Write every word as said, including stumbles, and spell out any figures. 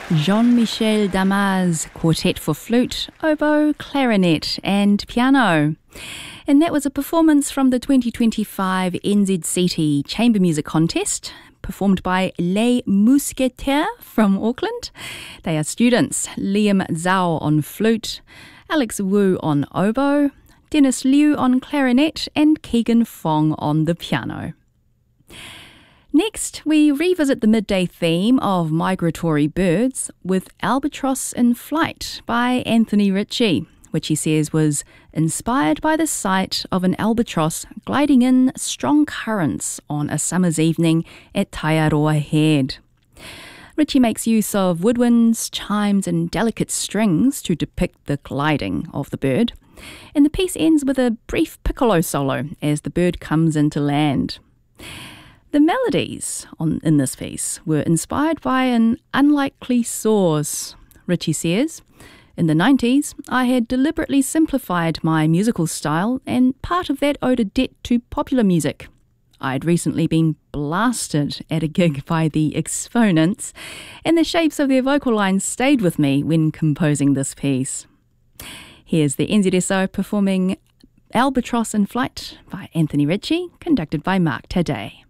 Jean-Michel Damas Quartet for flute, oboe, clarinet and piano. And that was a performance from the twenty twenty-five N Z C T Chamber Music Contest, performed by Les Mousquetaires from Auckland. They are students: Liam Zhao on flute, Alex Wu on oboe, Dennis Liu on clarinet and Keegan Fong on the piano. Next, we revisit the midday theme of migratory birds with Albatross in Flight by Anthony Ritchie, which he says was inspired by the sight of an albatross gliding in strong currents on a summer's evening at Taiaroa Head. Ritchie makes use of woodwinds, chimes and delicate strings to depict the gliding of the bird, and the piece ends with a brief piccolo solo as the bird comes into land. The melodies on, in this piece were inspired by an unlikely source. Ritchie says, "In the nineties, I had deliberately simplified my musical style, and part of that owed a debt to popular music. I'd recently been blasted at a gig by the Exponents, and the shapes of their vocal lines stayed with me when composing this piece." Here's the N Z S O performing Albatross in Flight by Anthony Ritchie, conducted by Mark Taddei.